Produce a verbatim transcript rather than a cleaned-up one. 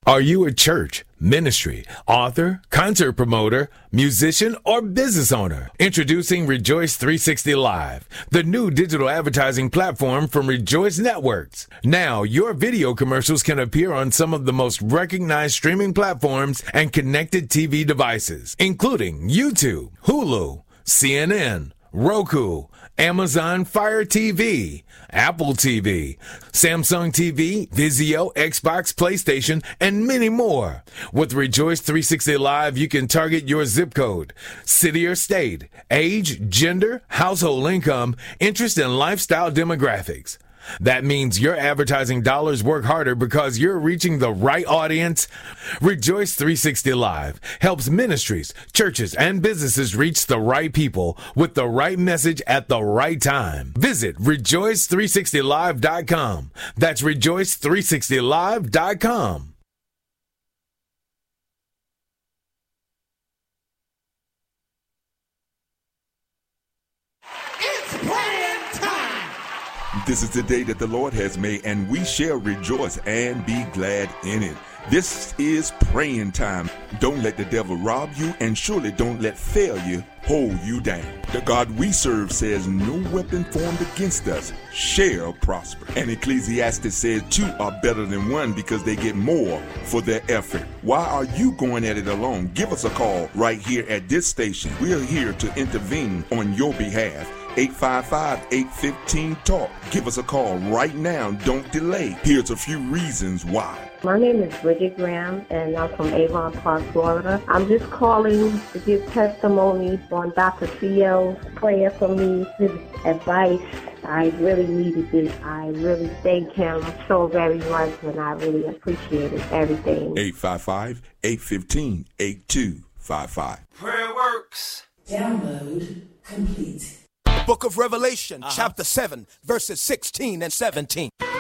Are you a church, ministry, author, concert promoter, musician, or business owner? Introducing Rejoice three sixty Live, the new digital advertising platform from Rejoice Networks. Now, your video commercials can appear on some of the most recognized streaming platforms and connected T V devices, including YouTube, Hulu, C N N, Roku, Amazon Fire T V, Apple T V, Samsung T V, Vizio, Xbox, PlayStation, and many more. With Rejoice three sixty Live, you can target your zip code, city or state, age, gender, household income, interest, and lifestyle demographics. That means your advertising dollars work harder because you're reaching the right audience. Rejoice three sixty Live helps ministries, churches, and businesses reach the right people with the right message at the right time. Visit rejoice three sixty live dot com. That's rejoice three sixty live dot com. This is the day that the Lord has made, and we shall rejoice and be glad in it. This is praying time. Don't let the devil rob you, and surely don't let failure hold you down. The God we serve says no weapon formed against us shall prosper. And Ecclesiastes says two are better than one because they get more for their effort. Why are you going at it alone? Give us a call right here at this station. We're here to intervene on your behalf. eight five five, eight one five, talk. Give us a call right now. Don't delay. Here's a few reasons why. My name is Bridget Graham, and I'm from Avon Park, Florida. I'm just calling to give testimony on Doctor Theo's prayer for me, his advice. I really needed this. I really thank him so very much, and I really appreciated everything. eight five five, eight one five, eight two five five. Prayer works. Download complete. Book of Revelation, uh-huh. chapter seven, verses sixteen and seventeen.